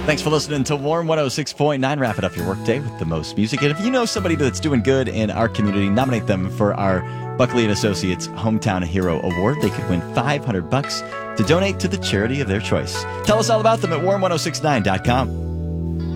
Thanks for listening to Warm 106.9. Wrapping up your workday with the most music. And if you know somebody that's doing good in our community, nominate them for our Buckley & Associates Hometown Hero Award. They could win $500 to donate to the charity of their choice. Tell us all about them at warm1069.com.